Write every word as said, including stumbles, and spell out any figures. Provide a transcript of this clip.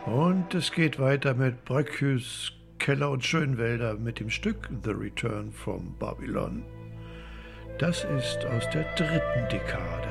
Und es geht weiter mit Bröckhus, Keller und Schönwälder mit dem Stück The Return from Babylon. Das ist aus der dritten Dekade.